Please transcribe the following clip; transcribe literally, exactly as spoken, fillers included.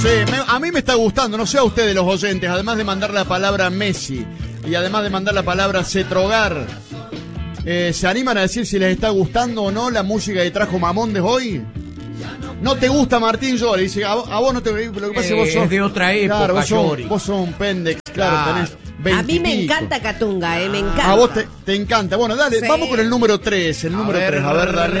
Sí, me, a mí me está gustando, no sé a ustedes los oyentes, además de mandar la palabra Messi y además de mandar la palabra Cetrogar, eh, ¿se animan a decir si les está gustando o no la música que trajo Mamondes hoy? ¿No te gusta Martín Llori? Dice, a, a vos no te... Lo que pasa es que vos sos... Es de otra época, claro, vos sos, Llori. vos sos un pendex, claro, Claro. tenés veinte A mí me y pico. encanta Catunga, eh, me encanta. A vos te, te encanta. Bueno, dale, Sí. vamos con el número tres, el número ver. tres, a ver, dale.